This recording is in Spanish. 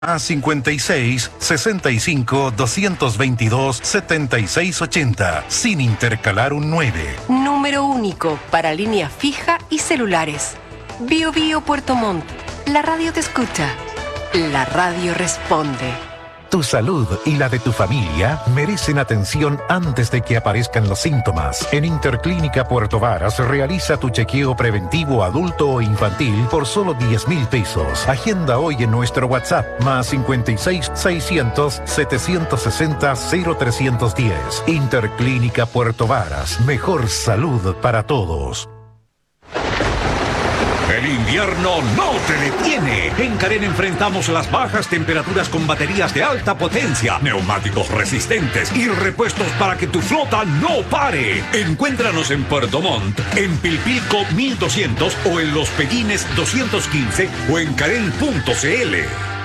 A 56 65 222 76 80, sin intercalar un 9. Número único para línea fija y celulares. Bio Bio Puerto Montt. La radio te escucha. La radio responde. Tu salud y la de tu familia merecen atención antes de que aparezcan los síntomas. En Interclínica Puerto Varas realiza tu chequeo preventivo adulto o infantil por solo 10.000 pesos. Agenda hoy en nuestro WhatsApp más 56 600 760 0310. Interclínica Puerto Varas. Mejor salud para todos. El invierno no te detiene. En Carén enfrentamos las bajas temperaturas con baterías de alta potencia, neumáticos resistentes y repuestos para que tu flota no pare. Encuéntranos en Puerto Montt, en Pilpilco 1200 o en Los Pellines 215 o en Carén.cl.